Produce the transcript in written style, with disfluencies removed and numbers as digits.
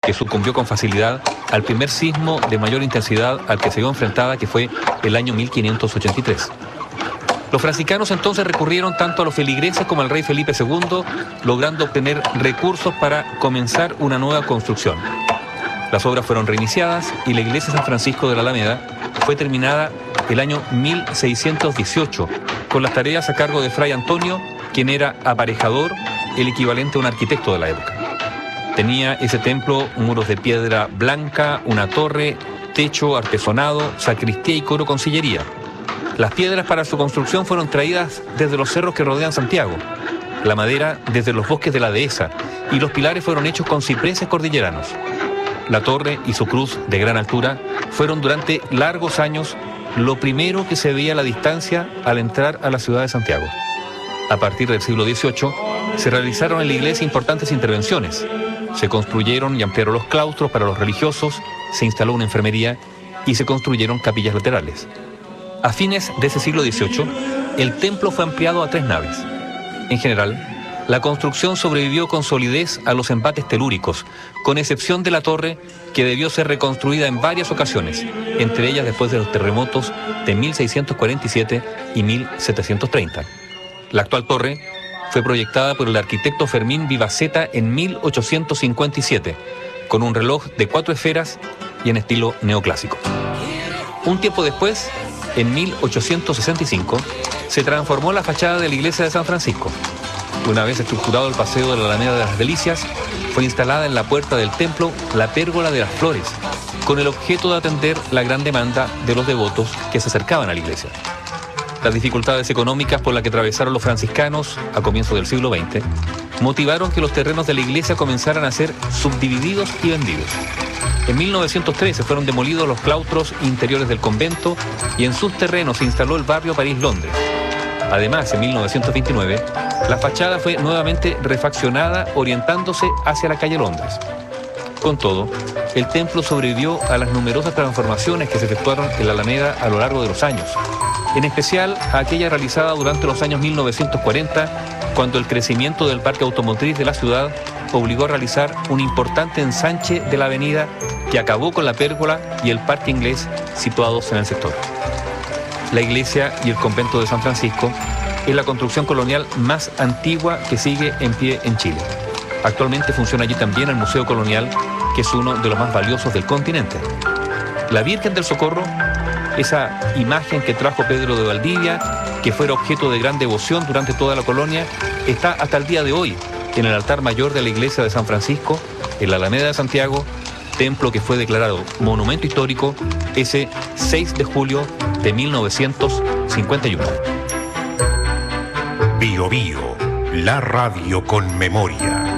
que sucumbió con facilidad al primer sismo de mayor intensidad al que se vio enfrentada, que fue el año 1583. Los franciscanos entonces recurrieron tanto a los feligreses como al rey Felipe II, logrando obtener recursos para comenzar una nueva construcción. Las obras fueron reiniciadas y la iglesia de San Francisco de la Alameda fue terminada el año 1618, con las tareas a cargo de Fray Antonio, quien era aparejador, el equivalente a un arquitecto de la época. Tenía ese templo muros de piedra blanca, una torre, techo artesonado, sacristía y coro con sillería. Las piedras para su construcción fueron traídas desde los cerros que rodean Santiago, la madera desde los bosques de la dehesa, y los pilares fueron hechos con cipreses cordilleranos. La torre y su cruz de gran altura fueron durante largos años lo primero que se veía a la distancia al entrar a la ciudad de Santiago. A partir del siglo XVIII se realizaron en la iglesia importantes intervenciones. Se construyeron y ampliaron los claustros para los religiosos, se instaló una enfermería y se construyeron capillas laterales. A fines de ese siglo XVIII, el templo fue ampliado a 3 naves. En general, la construcción sobrevivió con solidez a los embates telúricos, con excepción de la torre, que debió ser reconstruida en varias ocasiones, entre ellas después de los terremotos de 1647 y 1730. La actual torre fue proyectada por el arquitecto Fermín Vivaceta en 1857, con un reloj de 4 esferas y en estilo neoclásico. Un tiempo después, en 1865, se transformó la fachada de la iglesia de San Francisco. Una vez estructurado el paseo de la Alameda de las Delicias, fue instalada en la puerta del templo la pérgola de las flores, con el objeto de atender la gran demanda de los devotos que se acercaban a la iglesia. Las dificultades económicas por las que atravesaron los franciscanos a comienzos del siglo XX motivaron que los terrenos de la iglesia comenzaran a ser subdivididos y vendidos. En 1913 fueron demolidos los claustros interiores del convento y en sus terrenos se instaló el barrio París-Londres. Además, en 1929, la fachada fue nuevamente refaccionada orientándose hacia la calle Londres. Con todo, el templo sobrevivió a las numerosas transformaciones que se efectuaron en la Alameda a lo largo de los años, en especial a aquella realizada durante los años 1940, cuando el crecimiento del parque automotriz de la ciudad obligó a realizar un importante ensanche de la avenida que acabó con la pérgola y el parque inglés situados en el sector. La iglesia y el convento de San Francisco es la construcción colonial más antigua que sigue en pie en Chile. Actualmente funciona allí también el Museo Colonial, que es uno de los más valiosos del continente. La Virgen del Socorro, esa imagen que trajo Pedro de Valdivia, que fuera objeto de gran devoción durante toda la colonia, está hasta el día de hoy en el altar mayor de la iglesia de San Francisco, en la Alameda de Santiago, templo que fue declarado monumento histórico ese 6 de julio de 1951. Bio Bio, la radio con memoria.